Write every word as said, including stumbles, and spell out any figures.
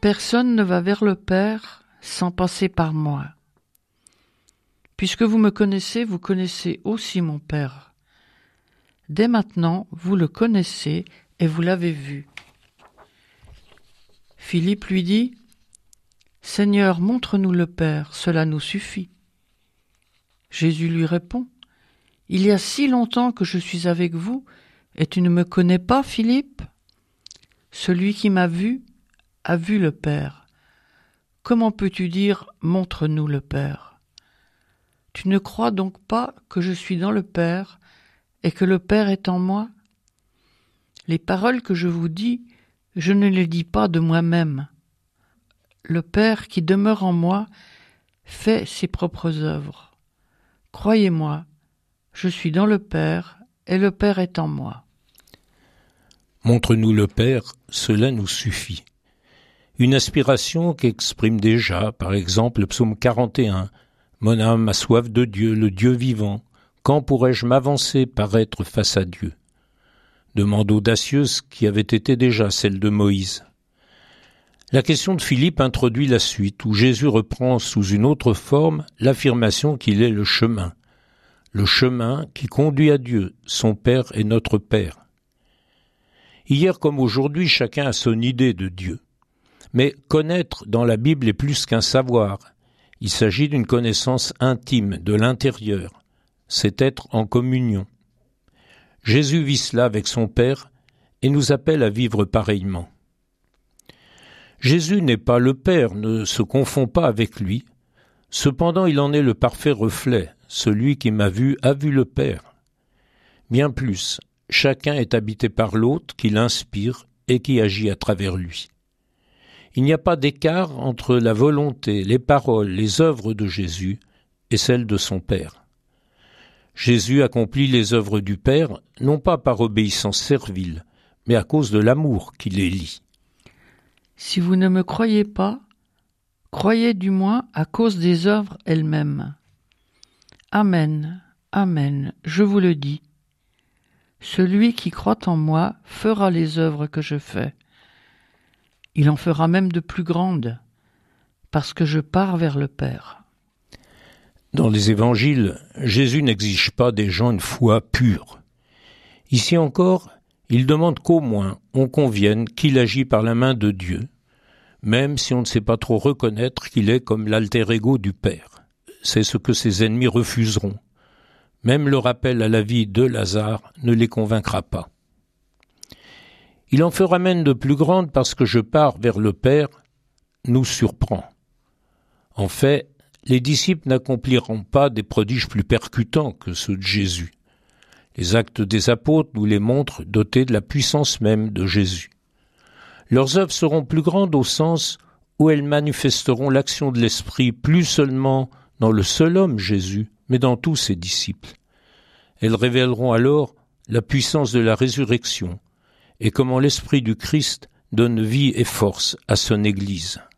Personne ne va vers le Père sans passer par moi. Puisque vous me connaissez, vous connaissez aussi mon Père. Dès maintenant, vous le connaissez et vous l'avez vu. » Philippe lui dit : « Seigneur, montre-nous le Père, cela nous suffit. » Jésus lui répond : « Il y a si longtemps que je suis avec vous, et tu ne me connais pas, Philippe ? Celui qui m'a vu a vu le Père. Comment peux-tu dire « Montre-nous le Père » ? Tu ne crois donc pas que je suis dans le Père et que le Père est en moi ? Les paroles que je vous dis, je ne les dis pas de moi-même. Le Père qui demeure en moi fait ses propres œuvres. Croyez-moi, je suis dans le Père et le Père est en moi. Montre-nous le Père, cela nous suffit. Une aspiration qu'exprime déjà, par exemple, le psaume quarante et un. « Mon âme a soif de Dieu, le Dieu vivant. Quand pourrais-je m'avancer, paraître face à Dieu ?» Demande audacieuse qui avait été déjà celle de Moïse. La question de Philippe introduit la suite, où Jésus reprend sous une autre forme l'affirmation qu'il est le chemin. Le chemin qui conduit à Dieu, son Père et notre Père. Hier comme aujourd'hui, chacun a son idée de Dieu. Mais connaître dans la Bible est plus qu'un savoir. Il s'agit d'une connaissance intime, de l'intérieur. C'est être en communion. Jésus vit cela avec son Père et nous appelle à vivre pareillement. Jésus n'est pas le Père, ne se confond pas avec lui. Cependant, il en est le parfait reflet. Celui qui m'a vu a vu le Père. Bien plus, chacun est habité par l'autre qui l'inspire et qui agit à travers lui. Il n'y a pas d'écart entre la volonté, les paroles, les œuvres de Jésus et celles de son Père. Jésus accomplit les œuvres du Père, non pas par obéissance servile, mais à cause de l'amour qui les lie. Si vous ne me croyez pas, croyez du moins à cause des œuvres elles-mêmes. Amen, amen, je vous le dis. Celui qui croit en moi fera les œuvres que je fais. Il en fera même de plus grandes, parce que je pars vers le Père. Dans les évangiles, Jésus n'exige pas des gens une foi pure. Ici encore, il demande qu'au moins on convienne qu'il agit par la main de Dieu, même si on ne sait pas trop reconnaître qu'il est comme l'alter ego du Père. C'est ce que ses ennemis refuseront. Même le rappel à la vie de Lazare ne les convaincra pas. Il en fera même de plus grandes parce que je pars vers le Père, nous surprend. En fait, les disciples n'accompliront pas des prodiges plus percutants que ceux de Jésus. Les actes des apôtres nous les montrent dotés de la puissance même de Jésus. Leurs œuvres seront plus grandes au sens où elles manifesteront l'action de l'Esprit plus seulement dans le seul homme Jésus, mais dans tous ses disciples. Elles révéleront alors la puissance de la résurrection et comment l'Esprit du Christ donne vie et force à son Église.